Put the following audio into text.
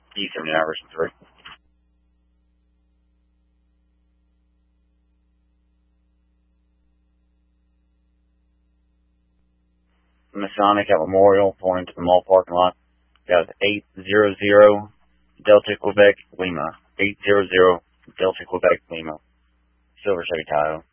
E79 version 3. Masonic at Memorial, pulling into the mall parking lot. Got 800 Delta Quebec Lima. 800 Delta Quebec Lima. Silver Chevy Tahoe.